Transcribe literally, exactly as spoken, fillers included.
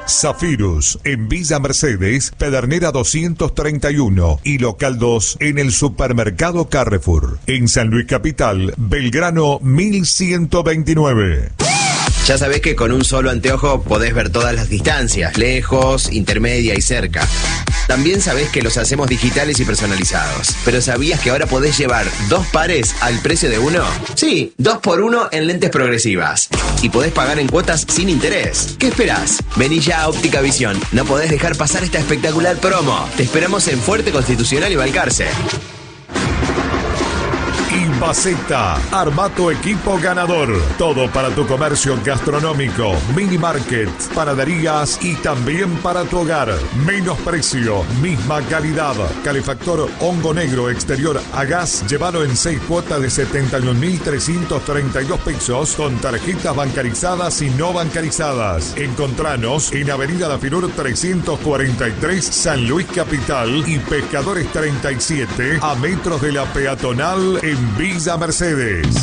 Zafirus, en Villa Mercedes, Pedernera doscientos treinta y uno y Local dos en el Supermercado Carrefour. En San Luis Capital, Belgrano mil ciento veintinueve. Ya sabés que con un solo anteojo podés ver todas las distancias, lejos, intermedia y cerca. También sabés que los hacemos digitales y personalizados. Pero ¿sabías que ahora podés llevar dos pares al precio de uno? Sí, dos por uno en lentes progresivas. Y podés pagar en cuotas sin interés. ¿Qué esperás? Vení ya a Óptica Visión. No podés dejar pasar esta espectacular promo. Te esperamos en Fuerte, Constitucional y Balcarce. Invaceta, arma tu equipo ganador. Todo para tu comercio gastronómico, mini market, panaderías y también para tu hogar. Menos precio, misma calidad. Calefactor Hongo Negro exterior a gas, llévalo en seis cuotas de setenta y un mil trescientos treinta y dos pesos con tarjetas bancarizadas y no bancarizadas. Encontranos en Avenida La Firur trescientos cuarenta y tres, San Luis Capital y Pescadores treinta y siete, a metros de la peatonal en Villa Mercedes.